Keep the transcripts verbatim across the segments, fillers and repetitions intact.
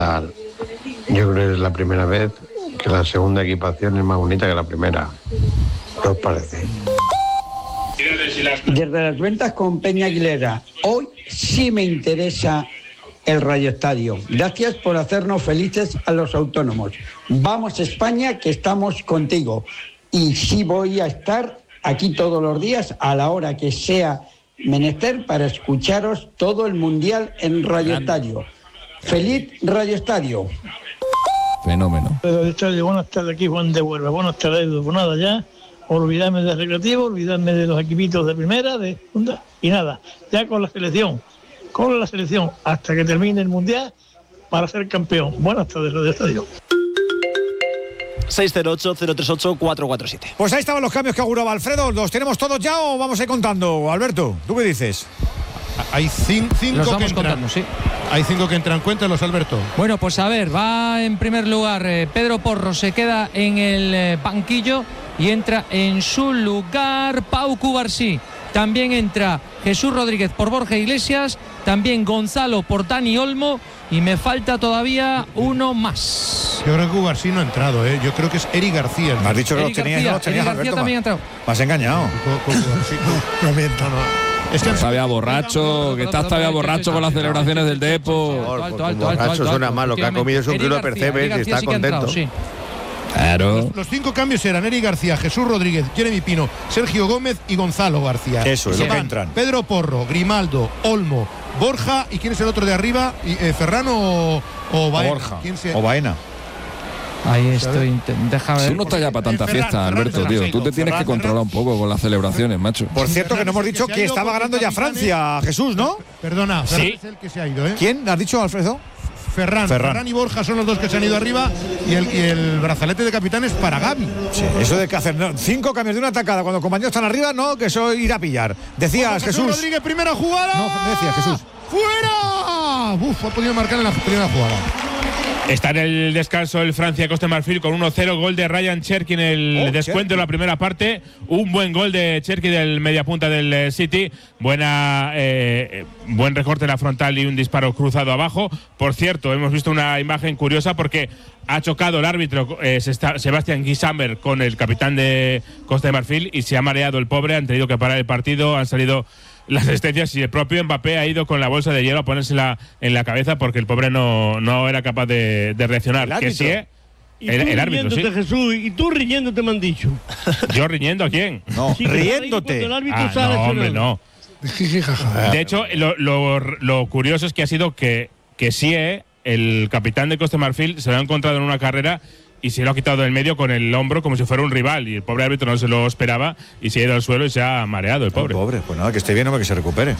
Yo creo que es la primera vez que la segunda equipación es más bonita que la primera. ¿Qué os parece? Desde las ventas con Peña Aguilera, hoy sí me interesa el Radio Estadio. Gracias por hacernos felices a los autónomos. Vamos España, que estamos contigo. Y sí voy a estar aquí todos los días a la hora que sea menester para escucharos todo el Mundial en Radio Estadio. ¡Feliz Radio Estadio! Fenómeno. Radio Estadio, buenas tardes, aquí Juan de Huelva. Buenas tardes, pues nada, ya olvidarme del recreativo, olvidarme de los equipitos de primera, de segunda, y nada, ya con la selección, con la selección, hasta que termine el Mundial para ser campeón. Buenas tardes, Radio Estadio. seis cero ocho, cero tres ocho, cuatro cuatro siete. Pues ahí estaban los cambios que auguraba Alfredo. ¿Los tenemos todos ya o vamos a ir contando? Alberto, ¿tú qué dices? Hay cinco, cinco los que vamos entran. contando, sí. Hay cinco que entran. Cuéntalos, Alberto. Bueno, pues a ver, va en primer lugar eh, Pedro Porro, se queda en el eh, banquillo y entra en su lugar Pau Cubarsí. También entra Jesús Rodríguez por Borja Iglesias, también Gonzalo por Dani Olmo y me falta todavía uno más. Yo creo que Cubarsí no ha entrado, ¿eh? Yo creo que es Eric García. Me has dicho que Eric los tenías, García, no los tenías, Eric García Alberto. también ha entrado. Me has engañado. No miento, no. Es que está ya borracho, que estás todavía borracho con las celebraciones del Depo. Alto, alto, borracho suena mal, lo que ha comido es un kilo de percebes y está contento. Claro. Los, los cinco cambios eran Eric García, Jesús Rodríguez, Jeremy Pino, Sergio Gómez y Gonzalo García. Eso es lo que entran. Pedro Porro, Grimaldo, Olmo, Borja, ¿y quién es el otro de arriba? ¿Y, eh, ¿Ferrano o, o Baena? Borja ¿Quién se... o Baena. Ahí estoy, déjame ver. Tú no estás ya para tanta fiesta, Alberto, tío. Tú te tienes que controlar un poco con las celebraciones, macho. Por cierto, que no hemos dicho que estaba ganando ya Francia, Jesús, ¿no? Perdona, Ferran Sí. es el que se ha ido, ¿eh? ¿Quién? ¿Has dicho, Alfredo? Ferran. Ferran. Ferran y Borja son los dos que se han ido arriba y el, y el brazalete de capitán es para Gavi. Sí, eso de que hacer no, cinco cambios de una atacada cuando los compañeros están arriba, no, que eso ir a pillar. Decías, Jesús Jesús. Rodríguez, primera jugada. No, me decías, Jesús. ¡Fuera! Uf, ha podido marcar en la primera jugada. Está en el descanso el Francia-Costa de Marfil con uno cero, gol de Ryan Cherki en el oh, descuento de la primera parte. Un buen gol de Cherki del mediapunta del City. Buena, eh, buen recorte en la frontal y un disparo cruzado abajo. Por cierto, hemos visto una imagen curiosa porque ha chocado el árbitro eh, Sebastián Guisamber con el capitán de Costa de Marfil y se ha mareado el pobre. Han tenido que parar el partido, han salido las asistencias y el propio Mbappé ha ido con la bolsa de hielo a ponérsela en la cabeza porque el pobre no, no era capaz de, de reaccionar. Que sí, ¿eh? El, el árbitro, sí. Jesús, y tú riñéndote me han dicho. ¿Yo riñendo a quién? No, Sí, riéndote. el árbitro Ah, sale, no, hombre, no. Ah, De hecho, lo, lo, lo curioso es que ha sido que, que sí, ¿eh? El capitán de Costa de Marfil se lo ha encontrado en una carrera y se lo ha quitado del medio con el hombro como si fuera un rival y el pobre árbitro no se lo esperaba y se ha ido al suelo y se ha mareado el pobre. El pobre, pues nada, que esté bien o que se recupere.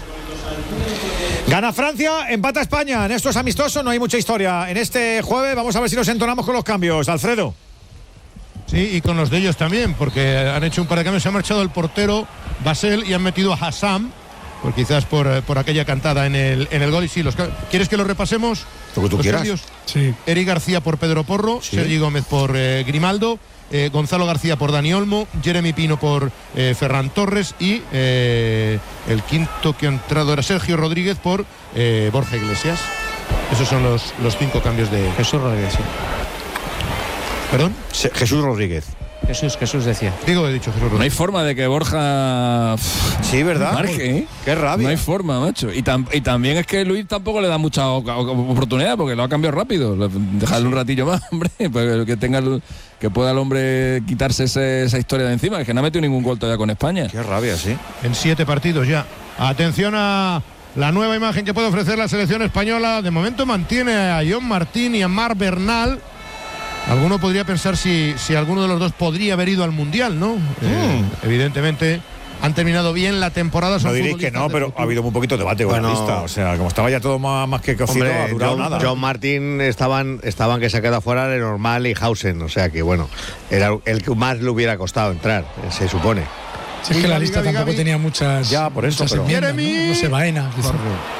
Gana Francia, empata España. En esto es amistoso, no hay mucha historia. En este jueves vamos a ver si nos entonamos con los cambios. Alfredo. Sí, y con los de ellos también, porque han hecho un par de cambios. Se ha marchado el portero Basel y han metido a Hassam, por quizás por, por aquella cantada en el, en el gol. Y sí, los, ¿quieres que lo repasemos? Lo que tú los quieras. Cambios. Sí. Eric García por Pedro Porro, Sí. Sergi Gómez por eh, Grimaldo, eh, Gonzalo García por Dani Olmo, Jeremy Pino por eh, Ferran Torres y eh, el quinto que ha entrado era Sergio Rodríguez por eh, Borja Iglesias. Esos son los, los cinco cambios de... Jesús Rodríguez, sí. ¿Perdón? Se- Jesús Rodríguez. Jesús, Jesús decía. Digo, he dicho Jesús Rodríguez. No hay forma de que Borja Sí, ¿verdad? marque, ¿eh? Qué rabia. No hay forma, macho. Y, tam- y también es que Luis tampoco le da mucha o- o- oportunidad porque lo ha cambiado rápido. Le- Dejarle un ratillo más, hombre, para que tenga el- que pueda el hombre quitarse ese- esa historia de encima, que es que no ha metido ningún gol todavía con España. Qué rabia, sí. En siete partidos ya. Atención a la nueva imagen que puede ofrecer la selección española. De momento mantiene a John Martín y a Marc Bernal. Alguno podría pensar si, si alguno de los dos podría haber ido al Mundial, ¿no? Eh, evidentemente han terminado bien la temporada. No son diréis que futbolistas no, de pero futuro. ha habido muy poquito debate con Bueno. la lista. O sea, como estaba ya todo más, más que cocido, Hombre, ha durado John, nada. John Martín estaban, estaban que se ha quedado fuera Lenormand y Hausen, o sea que bueno, era el que más le hubiera costado entrar, se supone. Si es que la lista tampoco tenía muchas, Ya, por eso, muchas pero- enmiendas, ¿no? Jeremy. No sé, Baena, quizá.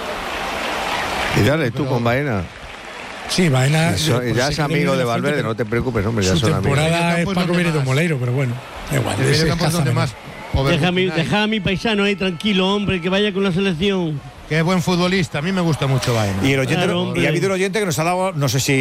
Y dale, tú con Baena. Sí, Baena. Eso- pues ya sí es que amigo viene de la Valverde, frente, no te preocupes, hombre, ya Su son amigos. temporada Medio es campo es Paco donde Mérito más. Moleiro, pero bueno, da igual. El es medio campo es donde escasa más. menos. Deja a, mi, Overfinay. deja a mi paisano ahí tranquilo, hombre, que vaya con la selección. Qué buen futbolista, a mí me gusta mucho Baena. Y el oyente, Claro, y ha habido un oyente que nos ha dado, no sé si